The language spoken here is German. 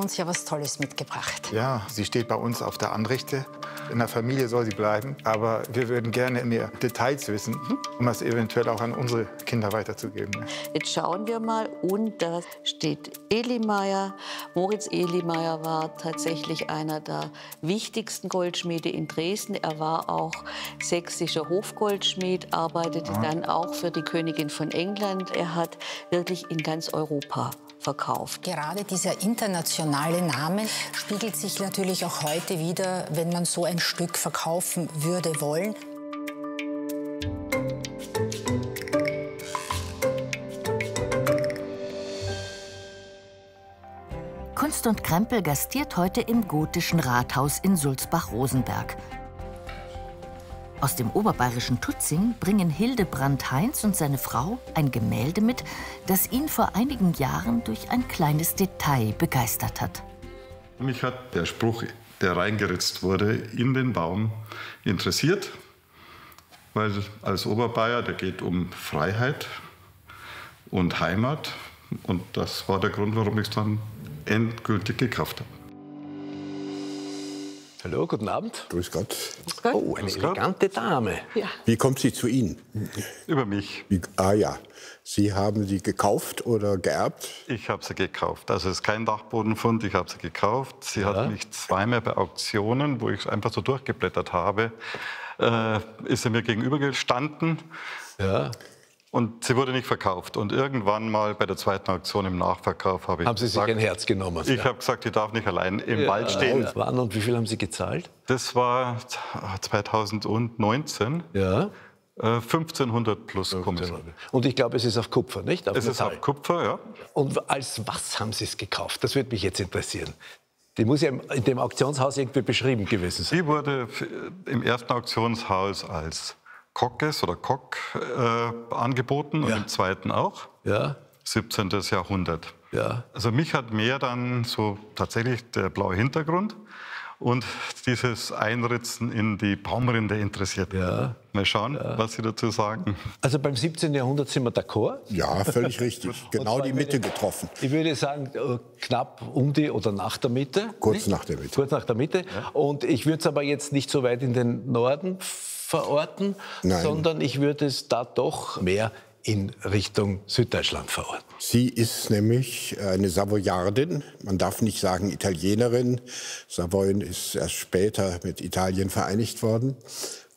haben uns ja was Tolles mitgebracht. Ja, sie steht bei uns auf der Anrichte. In der Familie soll sie bleiben. Aber wir würden gerne mehr Details wissen, um das eventuell auch an unsere Kinder weiterzugeben. Jetzt schauen wir mal. Und da steht Elimayr. Moritz Elimayr war tatsächlich einer der wichtigsten Goldschmiede in Dresden. Er war auch sächsischer Hofgoldschmied, arbeitete dann auch für die Königin von England. Er hat wirklich in ganz Europa verkauft. Gerade dieser internationale Name spiegelt sich natürlich auch heute wieder, wenn man so ein Stück verkaufen würde wollen. Kunst und Krempel gastiert heute im gotischen Rathaus in Sulzbach-Rosenberg. Aus dem oberbayerischen Tutzing bringen Hildebrand Heinz und seine Frau ein Gemälde mit, das ihn vor einigen Jahren durch ein kleines Detail begeistert hat. Mich hat der Spruch, der reingeritzt wurde, in den Baum interessiert, weil als Oberbayer, der geht um Freiheit und Heimat. Und das war der Grund, warum ich es dann endgültig gekauft habe. Hallo, guten Abend. Grüß Gott. Oh, eine elegante Dame. Ja. Wie kommt sie zu Ihnen? Über mich. Ja. Sie haben sie gekauft oder geerbt? Ich habe sie gekauft. Also es ist kein Dachbodenfund, ich habe sie gekauft. Sie hat mich zweimal bei Auktionen, wo ich einfach so durchgeblättert habe, ist sie mir gegenüber gestanden. Ja. Und sie wurde nicht verkauft. Und irgendwann mal bei der zweiten Auktion im Nachverkauf habe ich Haben Sie sich ein Herz genommen? Ich habe gesagt, die darf nicht allein im Wald stehen. Wann und wie viel haben Sie gezahlt? Das war 2019. Ja. 1500 plus Kommission. Und ich glaube, es ist auf Kupfer, nicht? Auf Es ist Metall. auf Kupfer, ja. Und als was haben Sie es gekauft? Das würde mich jetzt interessieren. Die muss ja in dem Auktionshaus irgendwie beschrieben gewesen sein. Die wurde im ersten Auktionshaus als Kockes oder Kock angeboten und im zweiten auch. Ja. 17. Jahrhundert. Ja. Also mich hat mehr dann so tatsächlich der blaue Hintergrund und dieses Einritzen in die Baumrinde interessiert. Ja. Mal schauen, was Sie dazu sagen. Also beim 17. Jahrhundert sind wir d'accord? Ja, völlig richtig. Genau die Mitte getroffen. Ich würde sagen, knapp um die oder nach der Mitte. Kurz nach der Mitte. Kurz nach der Mitte. Ja. Und ich würde es aber jetzt nicht so weit in den Norden verorten, sondern ich würde es da doch mehr in Richtung Süddeutschland verorten. Sie ist nämlich eine Savoyardin, man darf nicht sagen Italienerin. Savoyen ist erst später mit Italien vereinigt worden.